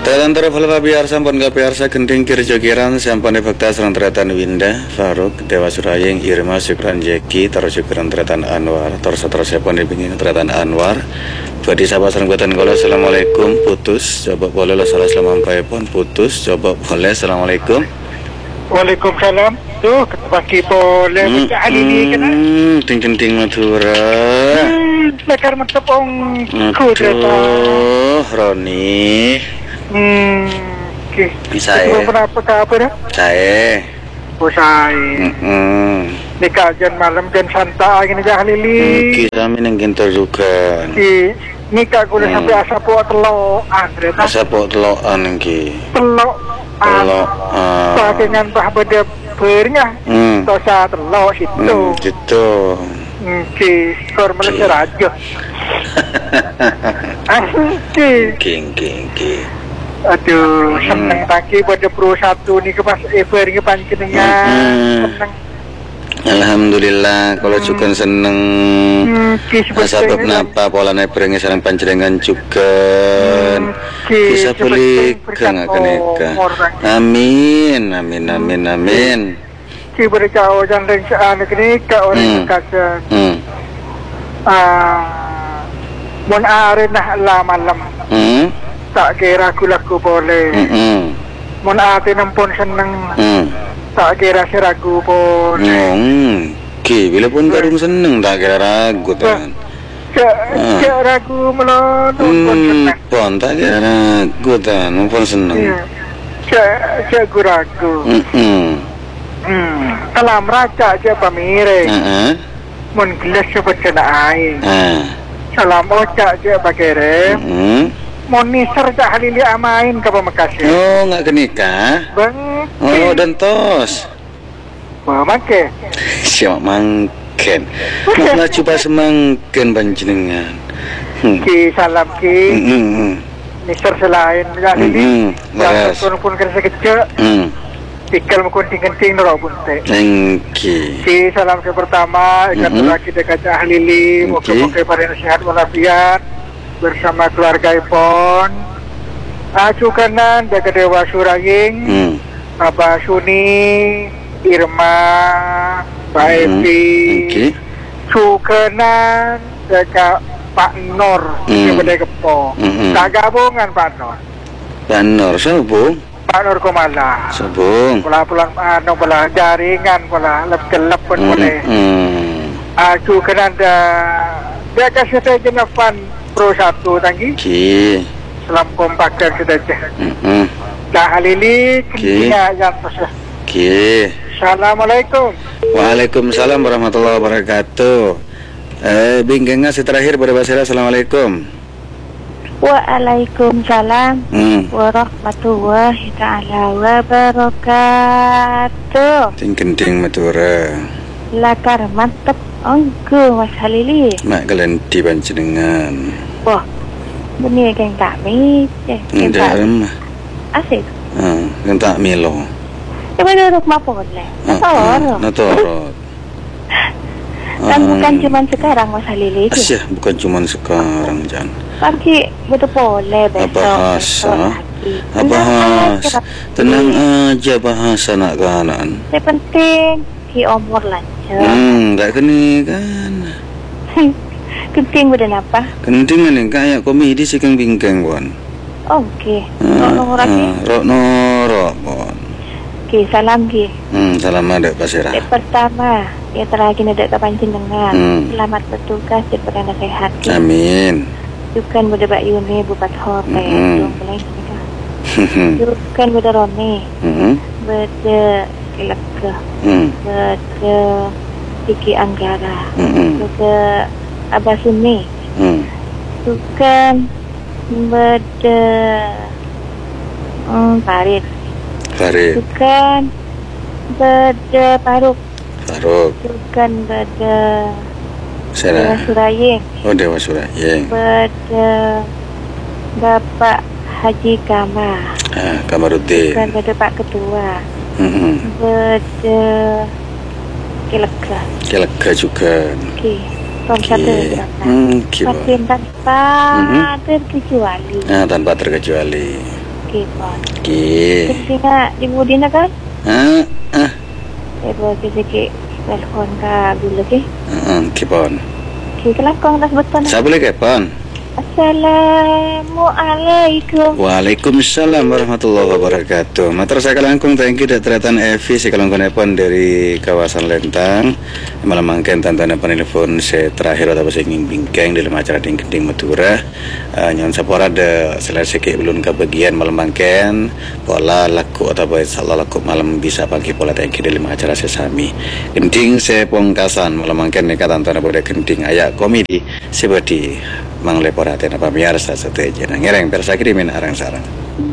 Tantara falva biar sampun kapiarsa genting kirjokiran sampane bakta sareng tretan Winda Faruk Dewa Surayeng Irma Syukran Jeki terus syukran tretan Anwar terus sepon dipingin tretan Anwar badi sahabat sareng boten kula assalamualaikum putus coba boleh lo salah selampaiipun pun putus coba boleh assalamualaikum. Waalaikumsalam. Tuh bagi boleh baca alili kena. Ting Madura. Lekar mentepong kuda. Roni. Oke. Bisa ya. Kenapa kabar? Saya. Oh saya. Nikah jan malam jan santai gini jah lili. Kita minengin juga. Nikah kuda sampai asapo teloan. Asapo teloan ki. Telok. Dengan bah beda bernya. Tosa telok situ. Gitu. Oke, hormat raja. King. Aduh, seneng pagi pada Pro 1 nih ke pas Ever ke panjenengan. Seneng. Alhamdulillah, kalau juga seneng. Sebab napa polane beringi sareng panjenengan juga. Bisa beli kang akan. Amin. Ki berkau jangan seane kenika orang kata. Mun arenah la malam. Tak kira laku boleh. Mun ate nempun seneng. Tak kira ragu pun. Ki bila pun karung seneng tak kira ragu tan. Cak ragu melon pun seneng. Pon tak kira ragu tan pun seneng. Cak ragu. Kalam raja aja pamire. Mun gelas sebut kena air. Salam ocak aja bakere. Mun niser cak halili amain ke Pamekasan. Oh, enggak kenikah? Bang. Oh, dan tos. Wah, mangke. Siap mangken. Malah coba semangken panjenengan. Ki salam ki. Niser selain halili. Pun kerja kecil. Tikal mukun ting-ting norok bunte. Ki salam saya pertama ikan lagi dekat Ahlili. Moga-moga pada sehat walafiat bersama keluarga Ipon. Acukanan jaga Dewa Surayeng, Abah Suni, Irma, Pak Evi. Cukanan jaga Pak Nur di Bedai Kepo. Tak gabungan Pak Nur. Pak Nur sabung. Pak Nur Komala. Sabung. Pulang bola jaringan bola gelap pun boleh. Aku kena dia kasih saya jenapan Pro 1 tanggi. Ki. Selam kompak dan sudah je. Dah halili kena yang pasal. Ki. Assalamualaikum. Waalaikumsalam warahmatullahi wabarakatuh. Bingkengnya si terakhir pada bahasa assalamualaikum. Waalaikumsalam warahmatullahi ta'ala wabarakatuh. Ting Madura. Lakar mantap onggu Mas Halili. Mak kalian di panjenengan. Wah, benih kan kami. Dalam. Asik. Kan tak milo. Coba duduk mapun lah. Natorot. Kan bukan cuma sekarang Mas Halili. Asyah, bukan cuma sekarang Jan. Pagi betul boleh besok. Bahasa. Tenang aja bahasa nak kanan. Yang penting di umur lancar. Tak kena kan. Kenting udah apa? Kenting ni kayak komedi si kang bingkang pun. Okey. Rok lagi. Rok pun. Okey, salam ki. Salam ada pasirah. Yang pertama, yang terakhir ada kapan jenengan. Selamat bertugas dan perdana sehat. Amin. Bukan pada Mbak Yuni, bukan hotel. Dong boleh nikah. Bukan pada Roni. Pada Lega. Pada Kiki Anggara. Pada Abah Suni. Bukan pada Farid. Bukan pada Faruk. Bukan pada Dewa Surayeng. Oh, Dewa Surayeng. Pada Bapak Haji Kamar. Kamaruddin. Bukan pada Pak Ketua. Pada Kelega juga. Okey. Satu berapa? Pasien tanpa terkecuali. Tanpa terkecuali. Kipon. Ki. Ketika di Budina kan? Ah. Ibu kisi telepon ka gula ki. Kipon. Ki kelakong tas beton. Sabule kepon. Assalamualaikum. Waalaikumsalam warahmatullahi wabarakatuh. Matur saya kalangkung tangki datretan Evi si kalangkung nepon dari kawasan Lentang. Malam mangken tantana penelpon saya terakhir atau singing bingkeng dalam acara ding Madura. Nyon sapora de selesai ke belum kebagian malam mangken pola laku atau salah laku malam bisa pagi pola tangki dalam acara sesami. Genting saya pongkasan malam mangken neka tantana pada genting ayak komedi seperti Mang leporaten apa biasa seteja ngereng persakirimin arang sarang.